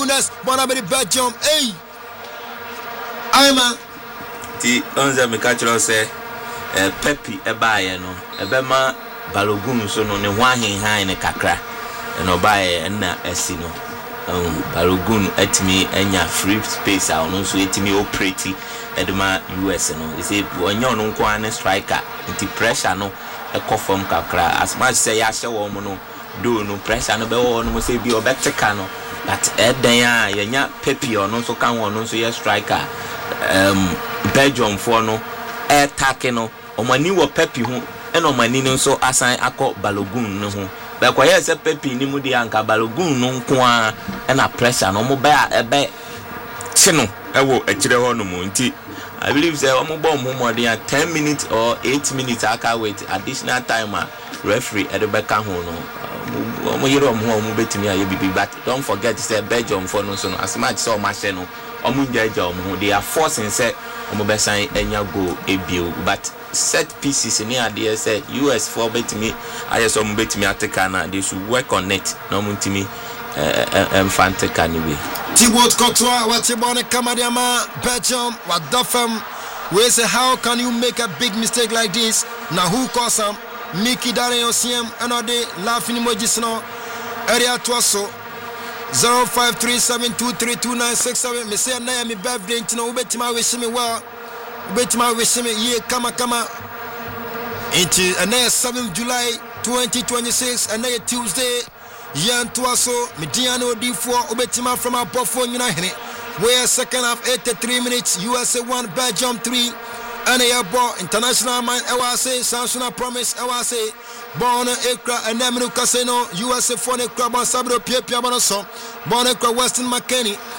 goodness, Bonabedi Belgium. Hey, I'm a. The Onze Mikachiro say, Pepi Ebaye no, Ebema Balogun so no ne wahin in a kakra, and Obaye and Esino. Balogun etimi enya free space a ono so etimi operate edema US no. He say onyo no nko an striker, nti pressure no e kofom kakra. As much say ya hye wo mo no do no pressure no be wo no say bi obeteka no. But eden a yenya Pepi ono so kan wo no so ye striker. Belgium for no air tackle no omani wo Pepi ho e no mani no so asan akọ Balogun no ho be kwa ye se Pepi ni mu di anka Balogun no nko a e na pressure no mo be a ebe chino e wo akire ho no mo nti I believe say omo bo mo mo dey 10 minutes or 8 minutes aka wait additional time referee e de be ka ho no omo yero mo betimi aye bibi. But don't forget say Belgium for no so no as much so match no omo njaja omo they are forcing say omo besan enya go ebio. But set pieces in here they say US for betimi aye so omo betimi ateka na they should work on it no omo ntimi enfante kaniwe Thibaut Courtois watchibone Kamadiama Belgium what dofem we say how can you make a big mistake like this now who cause him Mickey Darren OCM another laughing emojis no area to so 0537232967 me say na me birthday ntino ubetima wish me well ubetima wish me ye kama into another 7th July 2026 another Tuesday yan to so Mediano D4 ubetima from our phone United where second half 83 minutes USA 1 Belgium 3 and a ball international man say Samsung promise say born ekra and Casino USA 4 ekra bon sabro pia bono so born ekra Weston McKennie